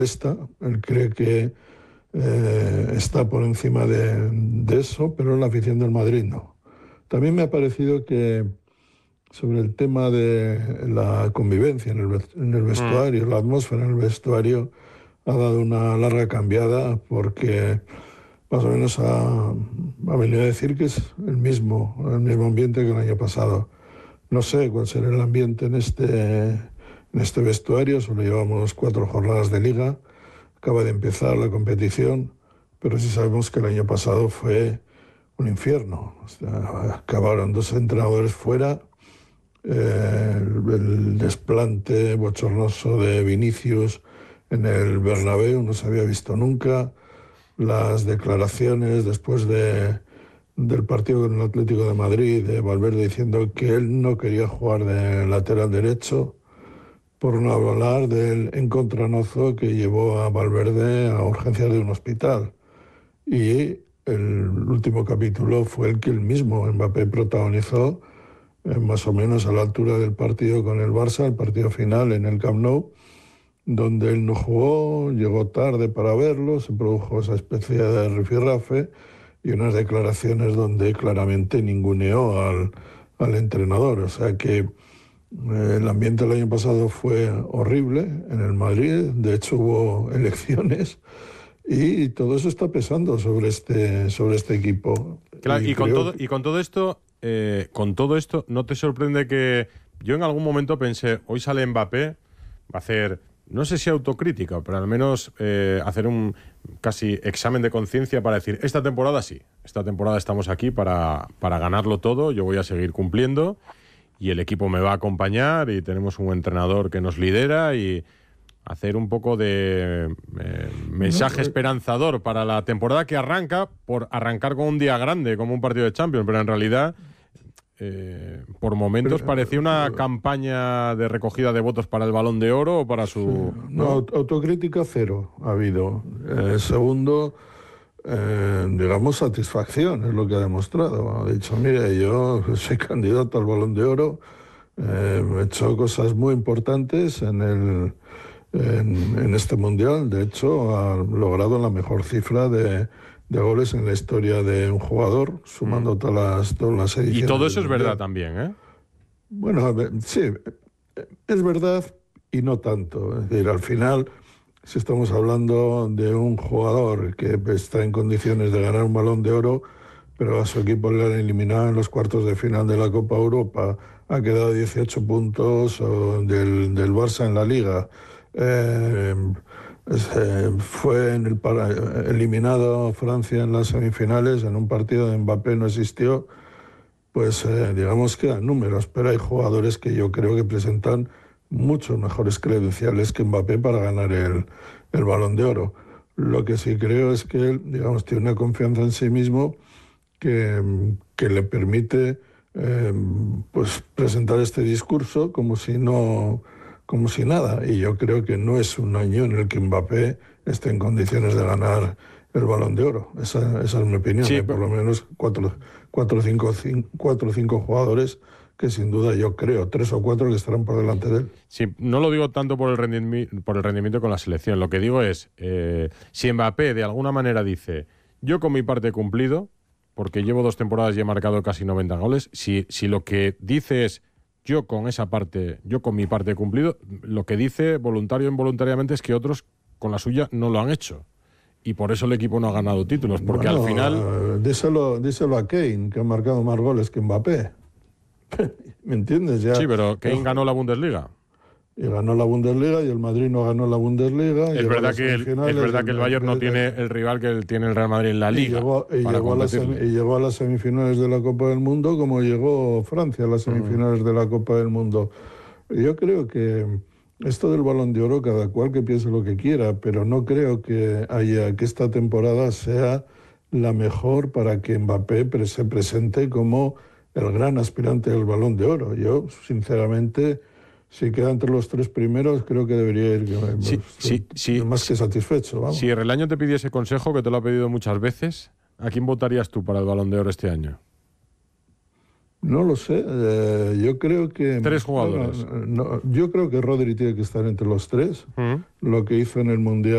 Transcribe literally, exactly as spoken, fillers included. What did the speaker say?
esta, él cree que eh, está por encima de, de eso, pero la afición del Madrid no. También me ha parecido que sobre el tema de la convivencia en el, en el vestuario, mm. la atmósfera en el vestuario, ha dado una larga cambiada porque más o menos ha, ha venido a decir que es el mismo, el mismo ambiente que el año pasado. No sé cuál será el ambiente en este, en este vestuario, solo llevamos cuatro jornadas de liga, acaba de empezar la competición, pero sí sabemos que el año pasado fue un infierno. O sea, acabaron dos entrenadores fuera, eh, el, el desplante bochornoso de Vinicius en el Bernabéu no se había visto nunca, las declaraciones después de, del partido con el Atlético de Madrid de Valverde diciendo que él no quería jugar de lateral derecho, por no hablar del encontronazo que llevó a Valverde a urgencias de un hospital. Y el último capítulo fue el que él mismo, Mbappé, protagonizó eh, más o menos a la altura del partido con el Barça, el partido final en el Camp Nou, donde él no jugó, llegó tarde para verlo, se produjo esa especie de rifirrafe y unas declaraciones donde claramente ninguneó al, al entrenador. O sea que eh, el ambiente el año pasado fue horrible en el Madrid, de hecho hubo elecciones y todo eso está pesando sobre este, sobre este equipo. Claro, y, y, con todo, que... y con todo esto, eh, con todo esto, ¿no te sorprende que yo en algún momento pensé, hoy sale Mbappé, va a hacer... no sé si autocrítica, pero al menos eh, hacer un casi examen de conciencia para decir, esta temporada sí, esta temporada estamos aquí para, para ganarlo todo, yo voy a seguir cumpliendo y el equipo me va a acompañar y tenemos un entrenador que nos lidera y hacer un poco de eh, mensaje no, esperanzador para la temporada que arranca, por arrancar con un día grande, como un partido de Champions, pero en realidad... Eh, por momentos parecía una eh, campaña de recogida de votos para el Balón de Oro o para su... Sí, no, ¿no? Autocrítica cero ha habido. Eh, segundo, eh, digamos, satisfacción es lo que ha demostrado. Ha dicho, mire, yo soy candidato al Balón de Oro, eh, he hecho cosas muy importantes en, el, en, en este Mundial. De hecho, ha logrado la mejor cifra de... de goles en la historia de un jugador, sumando mm. todas, las, todas las ediciones. Y todo eso es verdad también, ¿eh? Bueno, a ver, sí, es verdad y no tanto. Es decir, al final, si estamos hablando de un jugador que está en condiciones de ganar un Balón de Oro, pero a su equipo le han eliminado en los cuartos de final de la Copa Europa, ha quedado dieciocho puntos del, del Barça en la Liga, eh, Eh, fue en el para, eliminado Francia en las semifinales, en un partido de Mbappé no existió, pues eh, digamos que dan números, pero hay jugadores que yo creo que presentan muchos mejores credenciales que Mbappé para ganar el, el Balón de Oro. Lo que sí creo es que él, digamos, tiene una confianza en sí mismo que, que le permite eh, pues presentar este discurso como si no... como si nada, y yo creo que no es un año en el que Mbappé esté en condiciones de ganar el Balón de Oro. Esa, esa es mi opinión. Sí, Hay por lo menos cuatro o cinco, cuatro, cinco jugadores que sin duda yo creo, tres o cuatro que estarán por delante de él. Sí, no lo digo tanto por el, rendimi por el rendimiento con la selección, lo que digo es, eh, si Mbappé de alguna manera dice, yo con mi parte he cumplido, porque llevo dos temporadas y he marcado casi noventa goles, si, si lo que dice es, yo con esa parte, yo con mi parte he cumplido, lo que dice voluntario o involuntariamente es que otros con la suya no lo han hecho. Y por eso el equipo no ha ganado títulos, porque bueno, al final... Uh, díselo, díselo a Kane, que ha marcado más goles que Mbappé. ¿Me entiendes? Ya, sí, pero Kane eh, ganó la Bundesliga. Y ganó la Bundesliga y el Madrid no ganó la Bundesliga. Es verdad que el, es verdad que el Bayern no tiene el rival que tiene el Real Madrid en la Liga. Y llegó, y, llegó a las, y llegó a las semifinales de la Copa del Mundo como llegó Francia a las semifinales mm. de la Copa del Mundo. Yo creo que esto del Balón de Oro, cada cual que piense lo que quiera, pero no creo que haya que esta temporada sea la mejor para que Mbappé se presente como el gran aspirante al Balón de Oro. Yo, sinceramente... Si queda entre los tres primeros, creo que debería ir sí, pues, sí, sí, más que satisfecho. Vamos. Si el año te pidiese consejo, que te lo ha pedido muchas veces, ¿a quién votarías tú para el Balón de Oro este año? No lo sé. Eh, yo creo que... Tres jugadores. Bueno, no, yo creo que Rodri tiene que estar entre los tres. Uh-huh. Lo que hizo en el Mundial